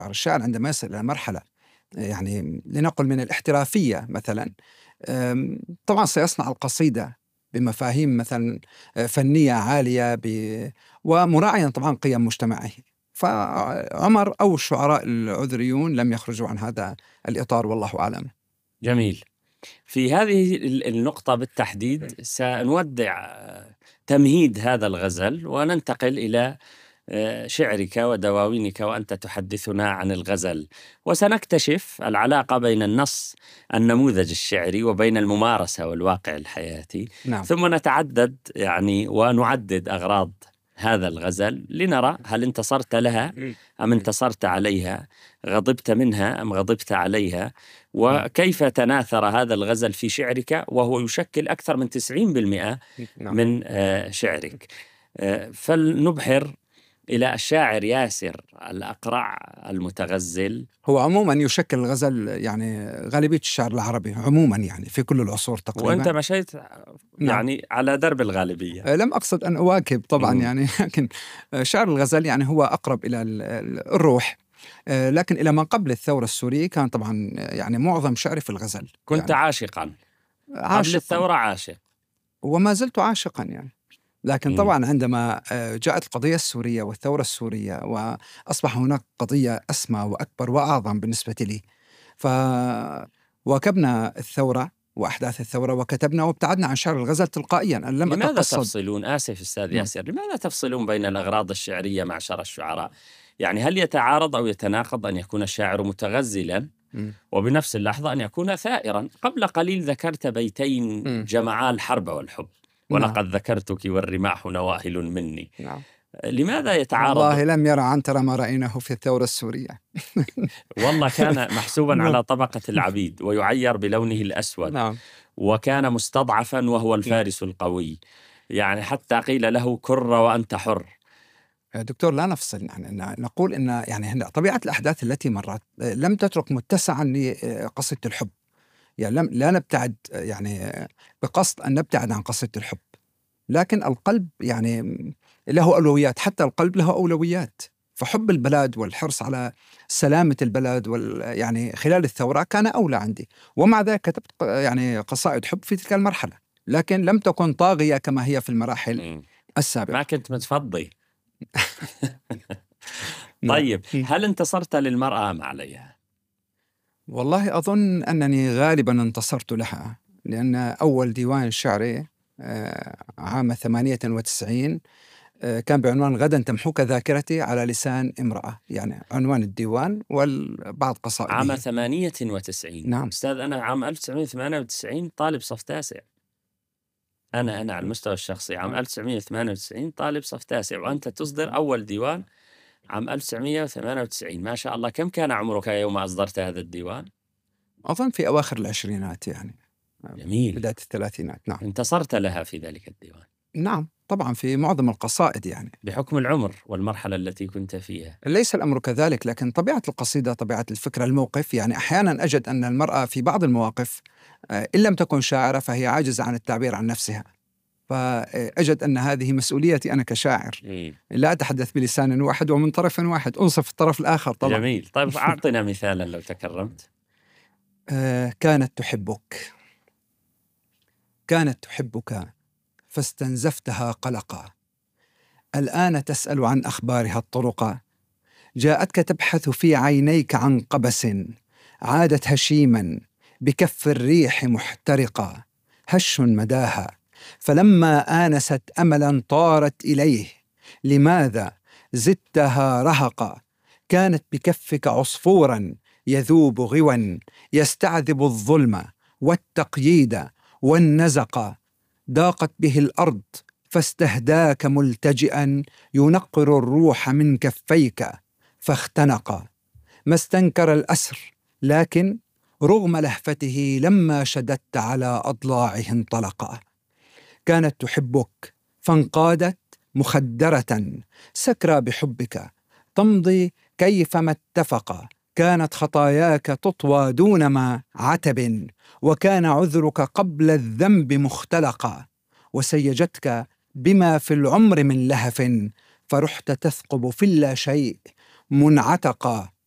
الشاعر عندما يصل إلى مرحلة يعني لنقل من الاحترافية مثلا، طبعا سيصنع القصيدة بمفاهيم مثلا فنية عالية ومراعيا طبعا قيم مجتمعه. فعمر أو الشعراء العذريون لم يخرجوا عن هذا الإطار، والله أعلم. جميل. في هذه النقطة بالتحديد سنودع تمهيد هذا الغزل وننتقل إلى شعرك ودواوينك وأنت تحدثنا عن الغزل، وسنكتشف العلاقة بين النص النموذج الشعري وبين الممارسة والواقع الحياتي. نعم. ثم نتعدد يعني ونعدد أغراض هذا الغزل لنرى هل انتصرت لها أم انتصرت عليها، غضبت منها أم غضبت عليها، وكيف تناثر هذا الغزل في شعرك وهو يشكل أكثر من 90% من شعرك. فلنبحر إلى الشاعر ياسر الأقرع المتغزل. هو عموما يشكل الغزل يعني غالبية الشعر العربي عموما يعني في كل العصور تقريبا. وأنت مشيت يعني على درب الغالبية. لم أقصد أن أواكب طبعا يعني، لكن شعر الغزل يعني هو أقرب إلى الروح. لكن إلى ما قبل الثورة السورية كان طبعا يعني معظم شعري في الغزل. كنت يعني عاشقا قبل الثورة، عاشق وما زلت عاشقا يعني. لكن طبعا عندما جاءت القضية السورية والثورة السورية وأصبح هناك قضية أسمى وأكبر وأعظم بالنسبة لي، فواكبنا الثورة وأحداث الثورة وكتبنا وابتعدنا عن شعر الغزل تلقائيا. لم لماذا أتقصد. تفصلون؟ آسف أستاذ ياسر، لماذا تفصلون بين الأغراض الشعرية معشر الشعراء؟ يعني هل يتعارض أو يتناقض أن يكون الشاعر متغزلا وبنفس اللحظة أن يكون ثائرا؟ قبل قليل ذكرت بيتين جمعا الحرب والحب، ولقد ذكرتك والرماح نواهل مني. لماذا يتعارض؟ والله لم يرى عنتر ما رأيناه في الثورة السورية. والله كان محسوبا على طبقة العبيد ويعير بلونه الأسود. وكان مستضعفا وهو الفارس القوي، يعني حتى قيل له كر وأنت حر. دكتور لا نفصل، يعني نقول إن يعني طبيعة الأحداث التي مرت لم تترك متسعا لقصيدة الحب. يعني لا نبتعد يعني بقصد أن نبتعد عن قصيدة الحب، لكن القلب يعني له أولويات، حتى القلب له أولويات. فحب البلد والحرص على سلامة البلد يعني خلال الثورة كان أولى عندي، ومع ذلك كتبت يعني قصائد حب في تلك المرحلة، لكن لم تكن طاغية كما هي في المراحل السابقة. ما كنت متفضي. طيب هل انتصرت للمرأة أم عليها؟ والله أظن أنني غالبا انتصرت لها، لأن أول ديوان شعري عام 98 كان بعنوان غدا تمحوك ذاكرتي على لسان امرأة، يعني عنوان الديوان والبعض قصائده. عام 98. نعم أستاذ أنا عام 1998 طالب صف تاسع. أنا على المستوى الشخصي عام 1998 طالب صف تاسع، وأنت تصدر أول ديوان عام 1998. ما شاء الله. كم كان عمرك يوم أصدرت هذا الديوان؟ أظن في أواخر العشرينات يعني. جميل. بداية الثلاثينات. نعم. انتصرت لها في ذلك الديوان؟ نعم طبعا في معظم القصائد يعني. بحكم العمر والمرحلة التي كنت فيها؟ ليس الأمر كذلك، لكن طبيعة القصيدة، طبيعة الفكرة، الموقف. يعني أحيانا أجد أن المرأة في بعض المواقف إن لم تكن شاعرة فهي عاجزة عن التعبير عن نفسها، فأجد أن هذه مسؤوليتي أنا كشاعر. لا أتحدث بلسان واحد ومن طرف واحد، أنصف الطرف الآخر طبعا. جميل. طيب أعطنا مثالا لو تكرمت. كانت تحبك فاستنزفتها قلقا، الآن تسأل عن أخبارها الطرقا، جاءتك تبحث في عينيك عن قبس، عادت هشيما بكف الريح محترقا، هش مداها فلما آنست أملا طارت إليه، لماذا زدتها رهقا، كانت بكفك عصفورا يذوب غوا، يستعذب الظلم والتقييد والنزق، ضاقت به الأرض فاستهداك ملتجئا، ينقر الروح من كفيك فاختنق، ما استنكر الأسر لكن رغم لهفته لما شددت على أضلاعه انطلقا، كانت تحبك فانقادت مخدرة سكرى بحبك، تمضي كيفما اتفق، كانت خطاياك تطوى دون ما عتب، وكان عذرك قبل الذنب مختلقا، وسيجتك بما في العمر من لهف، فرحت تثقب في اللا شيء منعتقا،